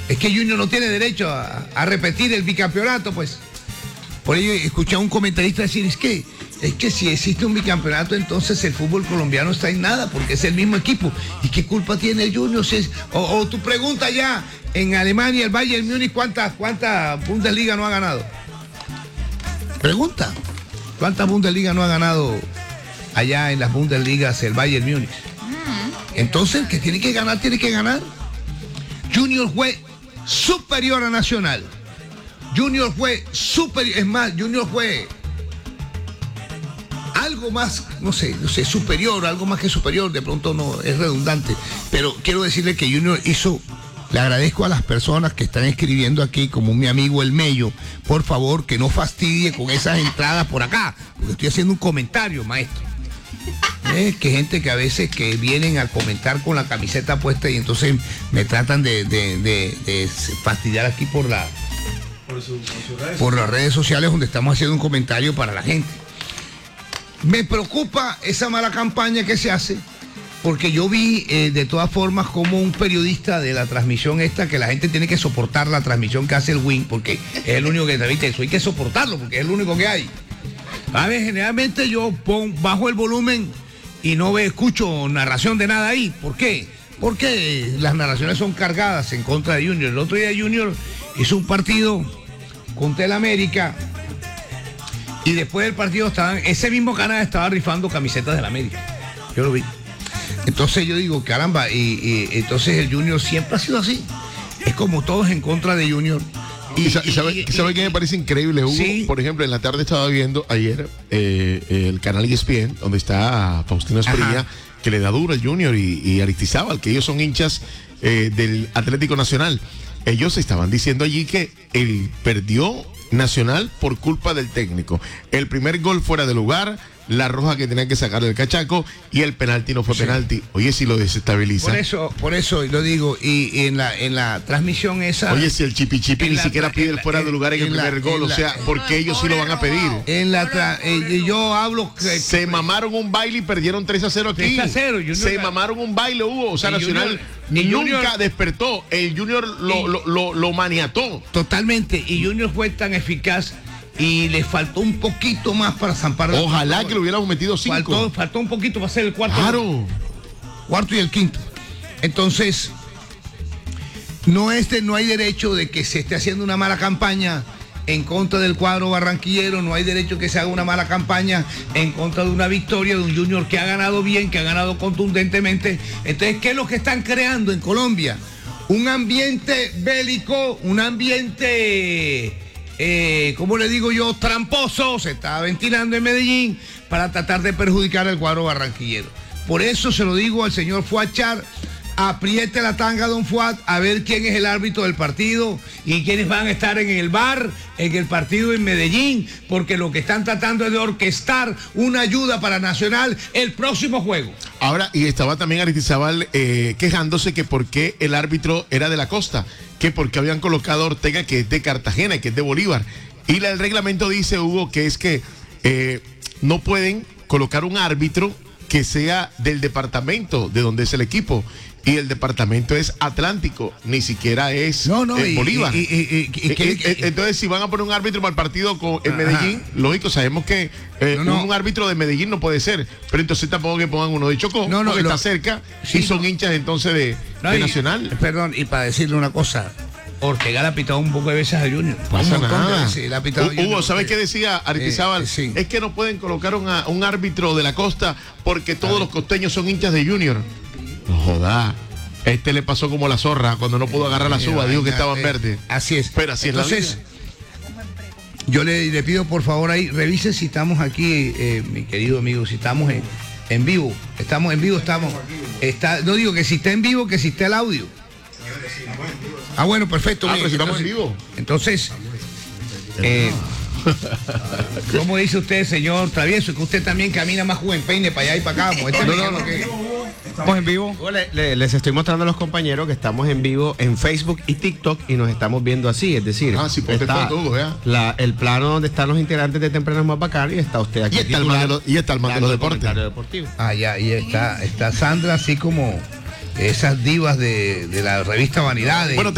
Es que Junior no tiene derecho a repetir el bicampeonato, pues. Por ello escuché a un comentarista decir, es que si existe un bicampeonato, entonces el fútbol colombiano está en nada, porque es el mismo equipo. ¿Y qué culpa tiene el Junior? O tu pregunta ya, en Alemania, el Bayern Múnich, ¿cuántas Bundesliga no ha ganado? Pregunta, ¿cuántas Bundesliga no ha ganado allá en las Bundesligas el Bayern Múnich? Entonces, que tiene que ganar, tiene que ganar. Junior fue superior a Nacional. Junior fue superior, es más, Junior fue algo más, no sé, superior, algo más que superior, de pronto no es redundante, pero quiero decirle que Junior hizo, le agradezco a las personas que están escribiendo aquí, como mi amigo El Mello, por favor, que no fastidie con esas entradas por acá, porque estoy haciendo un comentario, maestro. Que gente que a veces que vienen a comentar con la camiseta puesta y entonces me tratan de fastidiar aquí por las redes sociales donde estamos haciendo un comentario para la gente. Me preocupa esa mala campaña que se hace, porque yo vi de todas formas como un periodista de la transmisión esta, que la gente tiene que soportar la transmisión que hace el Win, porque es el único que transmite eso, hay que soportarlo porque es el único que hay. A ver, generalmente yo bajo el volumen y no escucho narración de nada ahí. ¿Por qué? Porque las narraciones son cargadas en contra de Junior. El otro día Junior hizo un partido contra el América y después del partido ese mismo canal estaba rifando camisetas del América. Yo lo vi. Entonces yo digo, caramba, y entonces el Junior siempre ha sido así. Es como todos en contra de Junior. ¿Sabe qué me parece increíble, Hugo? Sí. Por ejemplo, en la tarde estaba viendo ayer el canal ESPN, donde está Faustino Espriella, que le da duro al Junior y Aristizábal, que ellos son hinchas del Atlético Nacional. Ellos estaban diciendo allí que él perdió Nacional por culpa del técnico. El primer gol fuera de lugar, la roja que tenía que sacar del cachaco y el penalti no fue penalti. Oye, si lo desestabiliza. Por eso lo digo, y en la transmisión esa. Oye, si el chipi ni siquiera pide el fuera de lugar en el primer gol, o sea, porque ellos sí lo van a pedir. Yo hablo se mamaron un baile y perdieron 3-0 aquí. 3-0, se mamaron un baile, Hugo. O sea, Nacional nunca despertó. El Junior lo maniató. Totalmente. Y Junior fue tan eficaz y le faltó un poquito más para zampar. Ojalá que lo hubiéramos metido 5. Faltó un poquito para hacer el cuarto. Claro. Cuarto y el quinto. Entonces, no hay derecho de que se esté haciendo una mala campaña en contra del cuadro barranquillero, no hay derecho que se haga una mala campaña en contra de una victoria de un Junior que ha ganado bien, que ha ganado contundentemente. Entonces, ¿qué es lo que están creando en Colombia? Un ambiente bélico, un ambiente, ¿cómo le digo yo? Tramposo, se está ventilando en Medellín para tratar de perjudicar al cuadro barranquillero. Por eso se lo digo al señor Fuad Char, apriete la tanga, don Fuad, a ver quién es el árbitro del partido y quiénes van a estar en el bar, en el partido en Medellín, porque lo que están tratando es de orquestar una ayuda para Nacional el próximo juego. Ahora, y estaba también Aristizábal quejándose que por qué el árbitro era de la costa, que por qué habían colocado a Ortega, que es de Cartagena y que es de Bolívar. Y el reglamento dice, Hugo, que es que no pueden colocar un árbitro que sea del departamento de donde es el equipo. Y el departamento es Atlántico, ni siquiera es Bolívar. Entonces, si van a poner un árbitro para el partido en Medellín, lógico, sabemos que un árbitro de Medellín no puede ser, pero entonces tampoco que pongan uno de Chocó, porque está cerca, y son hinchas entonces de Nacional. Perdón, y para decirle una cosa, Ortega le ha pitado un poco de veces a Junior. Pasa nada. Hugo, ¿sabes qué decía Aristizábal? Sí. Es que no pueden colocar un árbitro de la costa porque todos los costeños son hinchas de Junior. No joda. Le pasó como la zorra cuando no pudo agarrar la suba, dijo que estaba en verde. Así es. Pero así entonces, es la vida. Yo le pido por favor ahí, revise si estamos aquí, mi querido amigo, si estamos en vivo. Estamos en vivo, no digo que si está en vivo, que si está el audio. Bueno, perfecto. Pero si estamos en vivo. Entonces, ¿cómo dice usted, señor Travieso? Que usted también camina más joven peine para allá y para acá. Estamos en vivo. Les estoy mostrando a los compañeros que estamos en vivo en Facebook y TikTok y nos estamos viendo así, es decir, está el plano donde están los integrantes de Temprano Más Bacán y está usted aquí. Y está el man de los deportes. Ya, y está Sandra así como esas divas de la revista Vanidades. Bueno,